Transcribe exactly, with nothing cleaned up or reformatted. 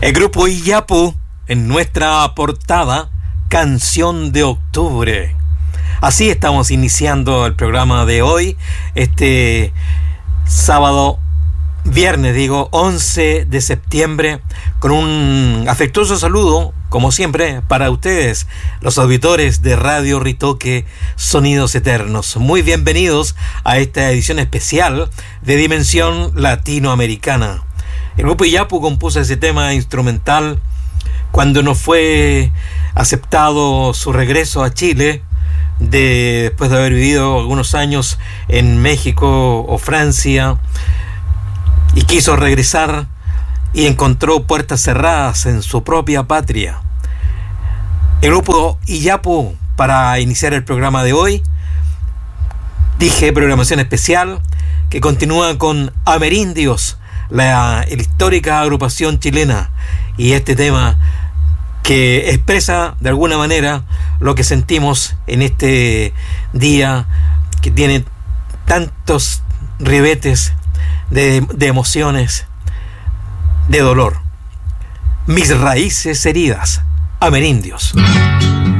El grupo Iyapu en nuestra portada, Canción de Octubre. Así estamos iniciando el programa de hoy, este sábado, viernes digo, once de septiembre, con un afectuoso saludo, como siempre, para ustedes, los auditores de Radio Ritoque Sonidos Eternos. Muy bienvenidos a esta edición especial de Dimensión Latinoamericana. El grupo Iyapu compuso ese tema instrumental cuando no fue aceptado su regreso a Chile, de, después de haber vivido algunos años en México o Francia, y quiso regresar y encontró puertas cerradas en su propia patria. El grupo Iyapu, para iniciar el programa de hoy, dije programación especial que continúa con Amerindios, la, la histórica agrupación chilena, y este tema que expresa de alguna manera lo que sentimos en este día que tiene tantos ribetes de, de emociones, de dolor. Mis raíces heridas, Amerindios.